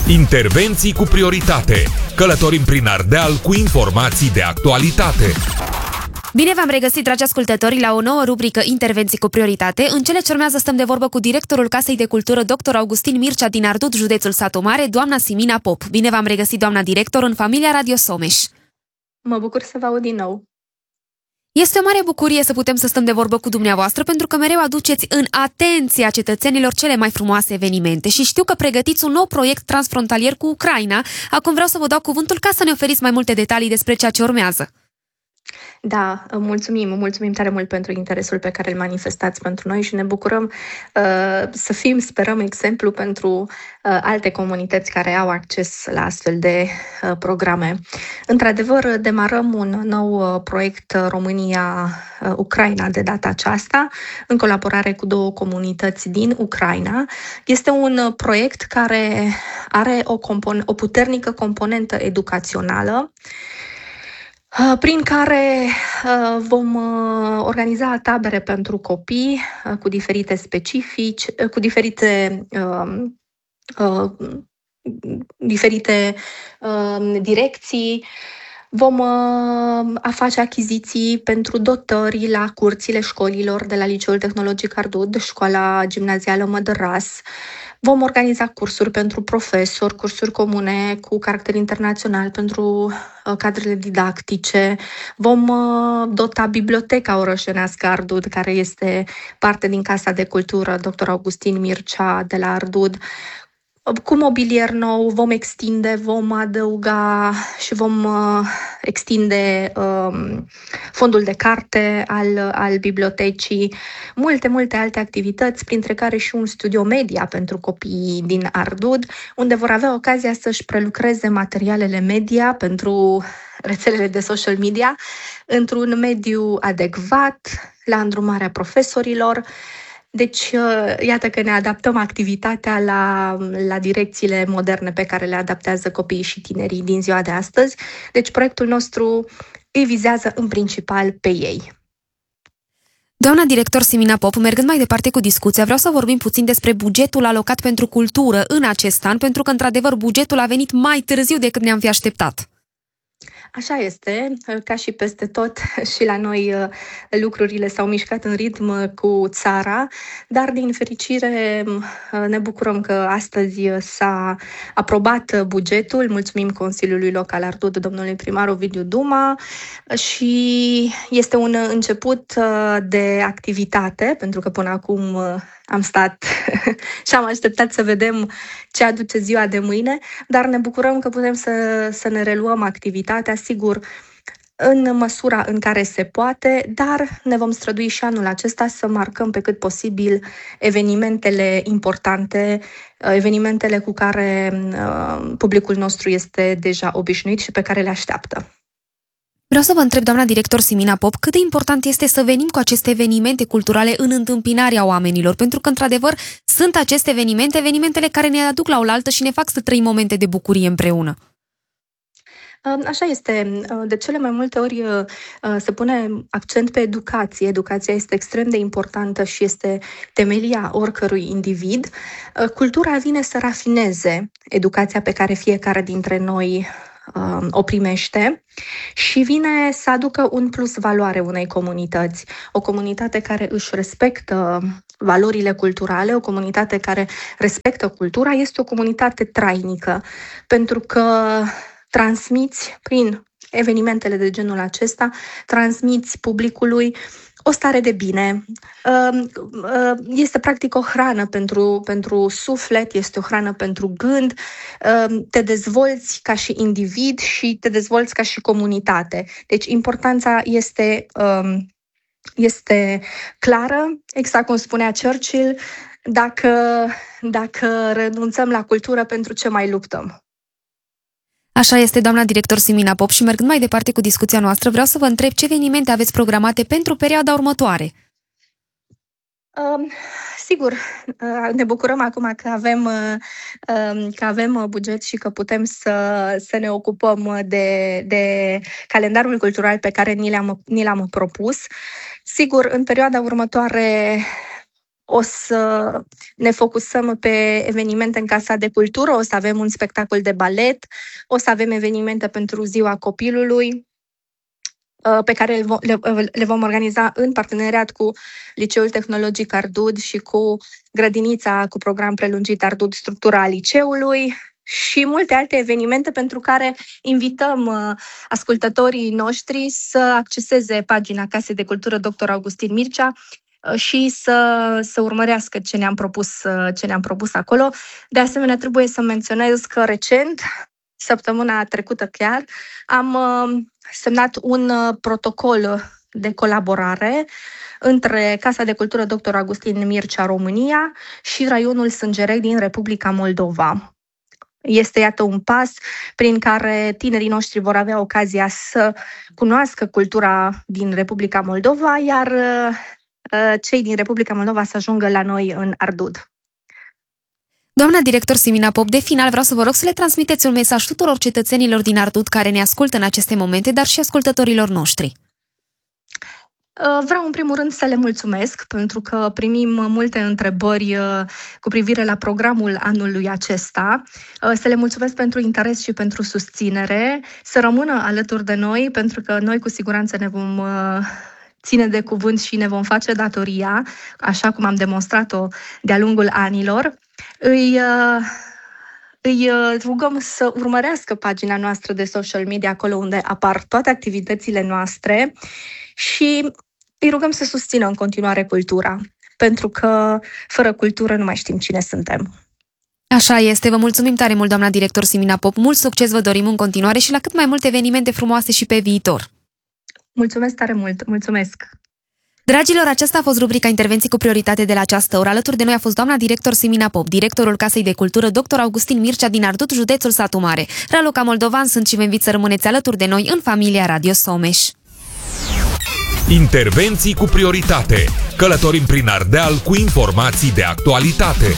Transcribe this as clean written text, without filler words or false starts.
Intervenții cu prioritate. Călătorim prin Ardeal cu informații de actualitate. Bine v-am regăsit, dragi ascultători, la o nouă rubrică Intervenții cu prioritate. În cele ce urmează stăm de vorbă cu directorul Casei de Cultură, dr. Augustin Mircea din Ardud, județul Satu Mare, doamna Simina Pop. Bine v-am regăsit, doamna director, în familia Radio Someș. Mă bucur să vă aud din nou. Este o mare bucurie să putem să stăm de vorbă cu dumneavoastră, pentru că mereu aduceți în atenția cetățenilor cele mai frumoase evenimente și știu că pregătiți un nou proiect transfrontalier cu Ucraina. Acum vreau să vă dau cuvântul ca să ne oferiți mai multe detalii despre ceea ce urmează. Da, mulțumim tare mult pentru interesul pe care îl manifestați pentru noi și ne bucurăm să fim, sperăm, exemplu pentru alte comunități care au acces la astfel de programe. Într-adevăr, demarăm un nou proiect România-Ucraina de data aceasta, în colaborare cu două comunități din Ucraina. Este un proiect care are o puternică componentă educațională, prin care vom organiza tabere pentru copii cu diferite diferite direcții. Vom face achiziții pentru dotări la curțile școlilor de la Liceul Tehnologic Ardud, Școala Gimnazială Mădăras. Vom organiza cursuri pentru profesori, cursuri comune cu caracter internațional pentru cadrele didactice. Vom dota Biblioteca Orășenească Ardud, care este parte din Casa de Cultură Dr. Augustin Mircea de la Ardud. Cu mobilier nou vom adăuga și vom extinde fondul de carte al bibliotecii, multe alte activități, printre care și un studio media pentru copiii din Ardud, unde vor avea ocazia să-și prelucreze materialele media pentru rețelele de social media într-un mediu adecvat, la îndrumarea profesorilor. Deci, iată că ne adaptăm activitatea la direcțiile moderne pe care le adaptează copiii și tinerii din ziua de astăzi. Deci, proiectul nostru îi vizează în principal pe ei. Doamna director Simina Pop, mergând mai departe cu discuția, vreau să vorbim puțin despre bugetul alocat pentru cultură în acest an, pentru că, într-adevăr, bugetul a venit mai târziu decât ne-am fi așteptat. Așa este, ca și peste tot și la noi lucrurile s-au mișcat în ritm cu țara, dar din fericire ne bucurăm că astăzi s-a aprobat bugetul, mulțumim Consiliului Local Ardud, domnului primar Ovidiu Duma, și este un început de activitate, pentru că până acum am stat și am așteptat să vedem ce aduce ziua de mâine, dar ne bucurăm că putem să ne reluăm activitatea, sigur, în măsura în care se poate, dar ne vom strădui și anul acesta să marcăm pe cât posibil evenimentele importante, evenimentele cu care publicul nostru este deja obișnuit și pe care le așteaptă. Vreau să vă întreb, doamna director Simina Pop, cât de important este să venim cu aceste evenimente culturale în întâmpinarea oamenilor, pentru că, într-adevăr, sunt aceste evenimentele care ne aduc la oaltă și ne fac să trăim momente de bucurie împreună. Așa este. De cele mai multe ori se pune accent pe educație. Educația este extrem de importantă și este temelia oricărui individ. Cultura vine să rafineze educația pe care fiecare dintre noi o primește și vine să aducă un plus valoare unei comunități. O comunitate care își respectă valorile culturale, o comunitate care respectă cultura, este o comunitate trainică, pentru că transmiți prin evenimentele de genul acesta, transmiți publicului o stare de bine. Este practic o hrană pentru suflet, este o hrană pentru gând, te dezvolți ca și individ și te dezvolți ca și comunitate. Deci importanța este clară, exact cum spunea Churchill, dacă renunțăm la cultură, pentru ce mai luptăm? Așa este, doamna director Simina Pop, și mergând mai departe cu discuția noastră, vreau să vă întreb ce evenimente aveți programate pentru perioada următoare. Sigur, ne bucurăm acum că avem buget și că putem să ne ocupăm de calendarul cultural pe care ni l-am propus. Sigur, în perioada următoare o să ne focusăm pe evenimente în Casa de Cultură, o să avem un spectacol de balet, o să avem evenimente pentru Ziua Copilului, pe care le vom organiza în parteneriat cu Liceul Tehnologic Ardud și cu grădinița cu program prelungit Ardud Structura a liceului și multe alte evenimente pentru care invităm ascultătorii noștri să acceseze pagina Casei de Cultură Dr. Augustin Mircea și să urmărească ce ne-am propus acolo. De asemenea, trebuie să menționez că recent, săptămâna trecută chiar, am semnat un protocol de colaborare între Casa de Cultură Dr. Augustin Mircea România și raionul Sângerec din Republica Moldova. Este, iată, un pas prin care tinerii noștri vor avea ocazia să cunoască cultura din Republica Moldova, iar cei din Republica Moldova să ajungă la noi în Ardud. Doamna director Simina Pop, de final vreau să vă rog să le transmiteți un mesaj tuturor cetățenilor din Ardud care ne ascultă în aceste momente, dar și ascultătorilor noștri. Vreau în primul rând să le mulțumesc pentru că primim multe întrebări cu privire la programul anului acesta. Să le mulțumesc pentru interes și pentru susținere, să rămână alături de noi pentru că noi cu siguranță ne vom ține de cuvânt și ne vom face datoria, așa cum am demonstrat-o de-a lungul anilor. Îi rugăm să urmărească pagina noastră de social media, acolo unde apar toate activitățile noastre și îi rugăm să susțină în continuare cultura, pentru că fără cultură nu mai știm cine suntem. Așa este, vă mulțumim tare mult, doamna director Simina Pop, mult succes vă dorim în continuare și la cât mai multe evenimente frumoase și pe viitor. Mulțumesc tare mult, mulțumesc! Dragilor, aceasta a fost rubrica Intervenții cu prioritate de la această oră. Alături de noi a fost doamna director Simina Pop, directorul Casei de Cultură Dr. Augustin Mircea din Ardud, județul Satu Mare. Raluca Moldovan sunt și vă invit să rămâneți alături de noi în familia Radio Someș. Intervenții cu prioritate. Călătorim prin Ardeal cu informații de actualitate.